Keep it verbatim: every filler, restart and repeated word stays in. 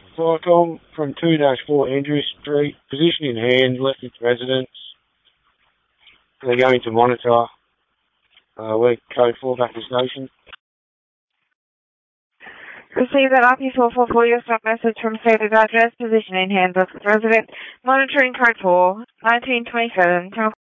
Flycom from two dash four Andrew Street, position in hand, left its residence. They're going to monitor. Uh, we're code four back to station. Receive that R P four four four, your stop message from stated address, position in hand, left its resident, monitoring code four, nineteen twenty-seven,